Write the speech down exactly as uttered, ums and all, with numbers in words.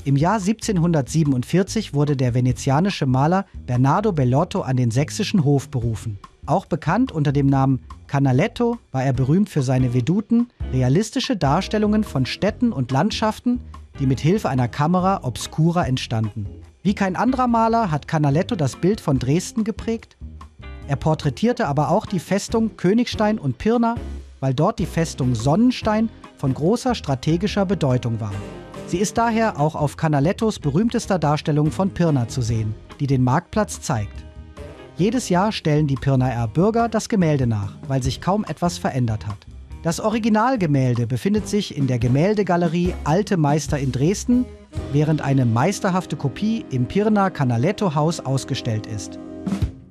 Im Jahr siebzehnhundertsiebenundvierzig wurde der venezianische Maler Bernardo Bellotto an den sächsischen Hof berufen. Auch bekannt unter dem Namen Canaletto war er berühmt für seine Veduten, realistische Darstellungen von Städten und Landschaften, die mit Hilfe einer Camera obscura entstanden. Wie kein anderer Maler hat Canaletto das Bild von Dresden geprägt. Er porträtierte aber auch die Festung Königstein und Pirna, weil dort die Festung Sonnenstein von großer strategischer Bedeutung war. Sie ist daher auch auf Canalettos berühmtester Darstellung von Pirna zu sehen, die den Marktplatz zeigt. Jedes Jahr stellen die Pirnaer Bürger das Gemälde nach, weil sich kaum etwas verändert hat. Das Originalgemälde befindet sich in der Gemäldegalerie Alte Meister in Dresden, während eine meisterhafte Kopie im Pirna Canaletto Haus ausgestellt ist.